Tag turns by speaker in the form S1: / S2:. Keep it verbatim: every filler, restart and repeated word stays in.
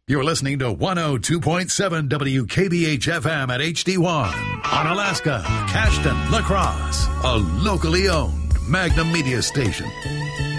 S1: You're listening to one oh two point seven W K B H F M at H D one. Onalaska, Cashton, La Crosse, a locally owned Magnum Media station.